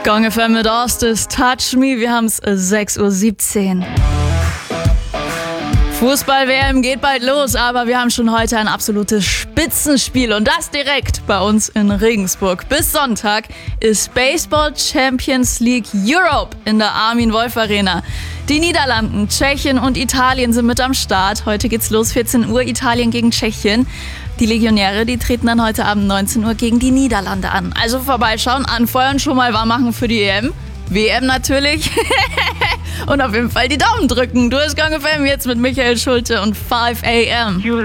Gong FM mit Ostis, Touch Me, wir haben es 6:17 Uhr. Fußball-WM geht bald los, aber wir haben schon heute ein absolutes Spitzenspiel und das direkt bei uns in Regensburg. Bis Sonntag ist Baseball Champions League Europe in der Armin Wolf Arena. Die Niederlanden, Tschechien und Italien sind mit am Start. Heute geht's los, 14 Uhr, Italien gegen Tschechien. Die Legionäre, die treten dann heute Abend 19 Uhr gegen die Niederlande an. Also vorbeischauen, anfeuern, schon mal warm machen für die EM. WM natürlich. Und auf jeden Fall die Daumen drücken. Du hast Gong FM jetzt mit Michael Schulte und 5 AM.